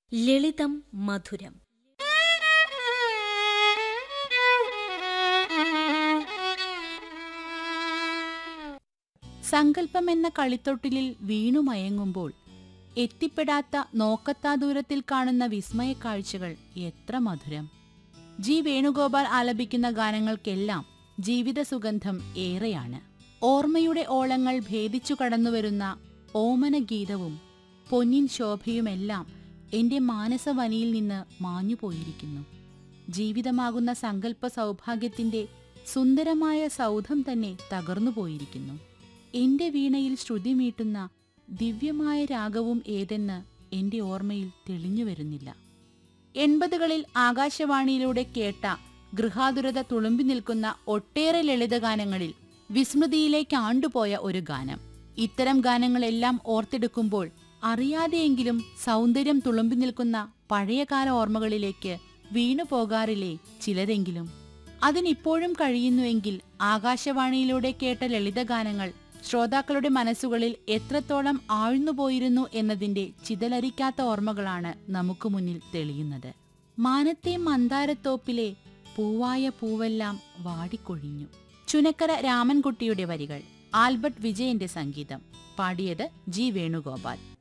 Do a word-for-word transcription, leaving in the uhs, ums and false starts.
ലളിതം മധുരം. സങ്കല്പം എന്ന കളിത്തൊട്ടിലിൽ വീണുമയങ്ങുമ്പോൾ എത്തിപ്പെടാത്ത നോക്കത്താ ദൂരത്തിൽ കാണുന്ന വിസ്മയ കാഴ്ചകൾ എത്ര മധുരം! ജി വേണുഗോപാൽ ആലപിക്കുന്ന ഗാനങ്ങൾക്കെല്ലാം ജീവിത സുഗന്ധം ഏറെയാണ്. ഓർമ്മയുടെ ഓളങ്ങൾ ഭേദിച്ചു കടന്നുവരുന്ന ഓമന ഗീതവും പൊന്നിൻ ശോഭയുമെല്ലാം എന്റെ മാനസവനിയിൽ നിന്ന് മാഞ്ഞുപോയിരിക്കുന്നു. ജീവിതമാകുന്ന സങ്കല്പ സൗഭാഗ്യത്തിന്റെ സുന്ദരമായ സൗധം തന്നെ തകർന്നുപോയിരിക്കുന്നു. എന്റെ വീണയിൽ ശ്രുതിമീട്ടുന്ന ദിവ്യമായ രാഗവും ഏതെന്ന് എന്റെ ഓർമ്മയിൽ തെളിഞ്ഞു വരുന്നില്ല. എൺപതുകളിൽ ആകാശവാണിയിലൂടെ കേട്ട ഗൃഹാതുരത തുളുമ്പി നിൽക്കുന്ന ഒട്ടേറെ ലളിതഗാനങ്ങളിൽ വിസ്മൃതിയിലേക്ക് ആണ്ടുപോയ ഒരു ഗാനം. ഇത്തരം ഗാനങ്ങളെല്ലാം ഓർത്തെടുക്കുമ്പോൾ അറിയാതെയെങ്കിലും സൗന്ദര്യം തുളുമ്പി നിൽക്കുന്ന പഴയകാല ഓർമ്മകളിലേക്ക് വീണുപോകാറില്ലേ ചിലരെങ്കിലും? അതിനിപ്പോഴും കഴിയുന്നുവെങ്കിൽ ആകാശവാണിയിലൂടെ കേട്ട ലളിതഗാനങ്ങൾ ശ്രോതാക്കളുടെ മനസ്സുകളിൽ എത്രത്തോളം ആഴ്ന്നുപോയിരുന്നു എന്നതിന്റെ ചിതലരിക്കാത്ത ഓർമ്മകളാണ് നമുക്ക് മുന്നിൽ തെളിയുന്നത്. മാനത്തെ മന്ദാരത്തോപ്പിലെ പൂവായ പൂവെല്ലാം വാടിക്കൊഴിഞ്ഞു. ചുനക്കര രാമൻകുട്ടിയുടെ വരികൾ, ആൽബർട്ട് വിജയന്റെ സംഗീതം. പാടിയത് ജി വേണുഗോപാൽ.